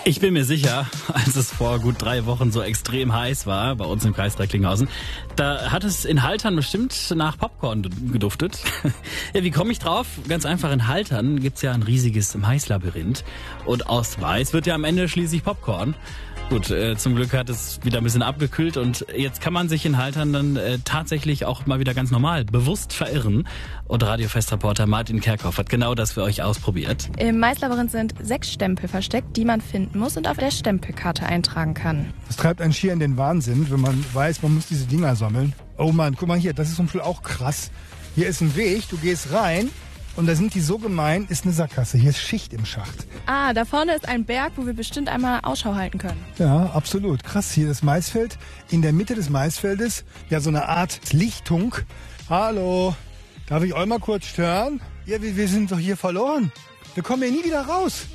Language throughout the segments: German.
Ich bin mir sicher, als es vor gut 3 Wochen so extrem heiß war, bei uns im Kreis Recklinghausen, da hat es in Haltern bestimmt nach Popcorn geduftet. Ja, wie komme ich drauf? Ganz einfach, in Haltern gibt's ja ein riesiges Maislabyrinth. Und aus Mais wird ja am Ende schließlich Popcorn. Gut, zum Glück hat es wieder ein bisschen abgekühlt und jetzt kann man sich in Haltern dann tatsächlich auch mal wieder ganz normal bewusst verirren. Und Radiofestreporter Martin Kerkhoff hat genau das für euch ausprobiert. Im Maislabyrinth sind 6 Stempel versteckt, die man finden muss und auf der Stempelkarte eintragen kann. Das treibt einen schier in den Wahnsinn, wenn man weiß, man muss diese Dinger sammeln. Oh Mann, guck mal hier, das ist zum Beispiel auch krass. Hier ist ein Weg, du gehst rein und da sind die so gemein, ist eine Sackgasse. Hier ist Schicht im Schacht. Ah, da vorne ist ein Berg, wo wir bestimmt einmal Ausschau halten können. Ja, absolut. Krass, hier das Maisfeld. In der Mitte des Maisfeldes, ja so eine Art Lichtung. Hallo, darf ich euch mal kurz stören? Ja, wir sind doch hier verloren. Wir kommen hier nie wieder raus.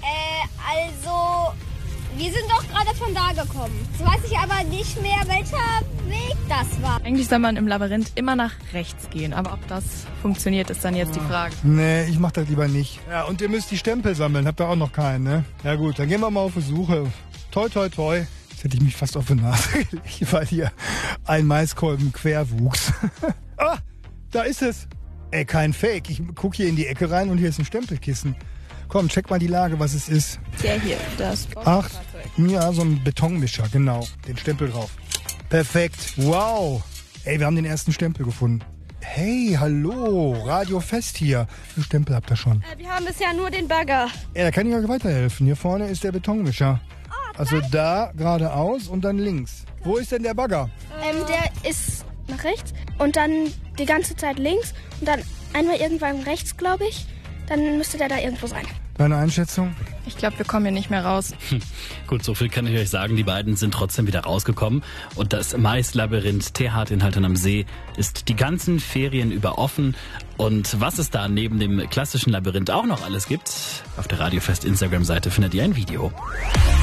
Also, wir sind doch gerade von da gekommen. Jetzt weiß ich aber nicht mehr, welcher Weg das war. Eigentlich soll man im Labyrinth immer nach rechts gehen, aber ob das funktioniert, ist dann jetzt die Frage. Nee, ich mach das lieber nicht. Ja, und ihr müsst die Stempel sammeln. Habt ihr auch noch keinen, ne? Ja gut, dann gehen wir mal auf die Suche. Toi, toi, toi. Jetzt hätte ich mich fast auf die Nase gelegt, weil hier ein Maiskolben quer wuchs. Ah, da ist es. Ey, kein Fake. Ich guck hier in die Ecke rein und hier ist ein Stempelkissen. Komm, check mal die Lage, was es ist. Der hier, das Ach, ja, so ein Betonmischer, genau. Den Stempel drauf. Perfekt. Wow. Ey, wir haben den ersten Stempel gefunden. Hey, hallo. Radio Fest hier. Wie viele Stempel habt ihr schon? Wir haben bisher nur den Bagger. Ey, da kann ich euch weiterhelfen. Hier vorne ist der Betonmischer. Also da geradeaus und dann links. Wo ist denn der Bagger? Der ist nach rechts und dann die ganze Zeit links und dann einmal irgendwann rechts, glaube ich. Dann müsste der da irgendwo sein. Deine Einschätzung? Ich glaube, wir kommen hier nicht mehr raus. Gut, so viel kann ich euch sagen. Die beiden sind trotzdem wieder rausgekommen. Und das Maislabyrinth T-Hart in Haltern am See ist die ganzen Ferien über offen. Und was es da neben dem klassischen Labyrinth auch noch alles gibt, auf der Radiofest Instagram-Seite findet ihr ein Video.